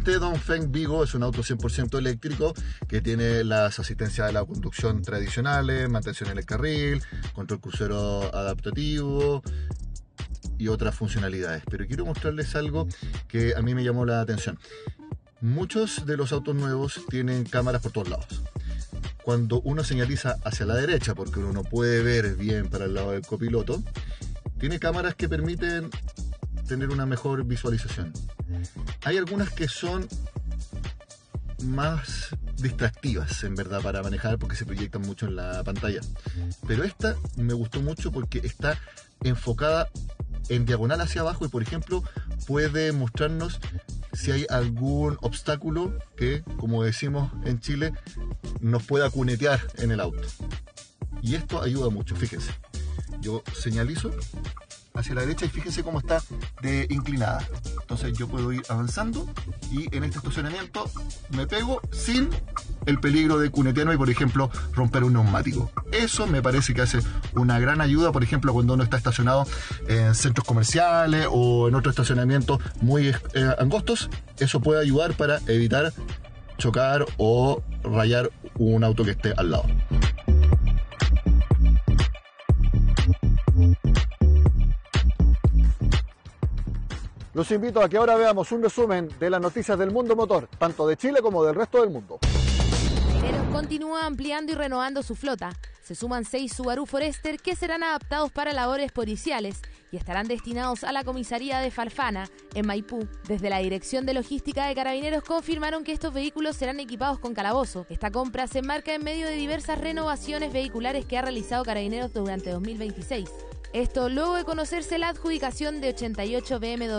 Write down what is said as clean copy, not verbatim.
Este Dongfeng Vigo es un auto 100% eléctrico que tiene las asistencias de la conducción tradicionales, mantención en el carril, control crucero adaptativo y otras funcionalidades. Pero quiero mostrarles algo que a mí me llamó la atención. Muchos de los autos nuevos tienen cámaras por todos lados. Cuando uno señaliza hacia la derecha, porque uno no puede ver bien para el lado del copiloto, tiene cámaras que permiten tener una mejor visualización. Hay algunas que son más distractivas, en verdad, para manejar porque se proyectan mucho en la pantalla. Pero esta me gustó mucho porque está enfocada en diagonal hacia abajo y, por ejemplo, puede mostrarnos si hay algún obstáculo que, como decimos en Chile, nos pueda cunetear en el auto. Y esto ayuda mucho, fíjense. Yo señalizo hacia la derecha y fíjense cómo está de inclinada. Entonces yo puedo ir avanzando y en este estacionamiento me pego sin el peligro de cunetearme y, por ejemplo, romper un neumático. Eso me parece que hace una gran ayuda, por ejemplo, cuando uno está estacionado en centros comerciales o en otros estacionamientos muy angostos. Eso puede ayudar para evitar chocar o rayar un auto que esté al lado. Los invito a que ahora veamos un resumen de las noticias del mundo motor, tanto de Chile como del resto del mundo. Carabinero continúa ampliando y renovando su flota. Se suman 6 Subaru Forester que serán adaptados para labores policiales y estarán destinados a la comisaría de Farfana, en Maipú. Desde la Dirección de Logística de Carabineros confirmaron que estos vehículos serán equipados con calabozo. Esta compra se enmarca en medio de diversas renovaciones vehiculares que ha realizado Carabineros durante 2026. Esto luego de conocerse la adjudicación de 88 BMW